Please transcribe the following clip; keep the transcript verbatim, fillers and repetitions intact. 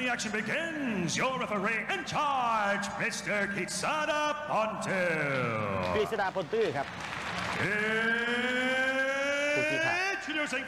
the action begins, your referee in charge, Mister Kitsada Pontil. กฤษดาพลตื้อครับ Here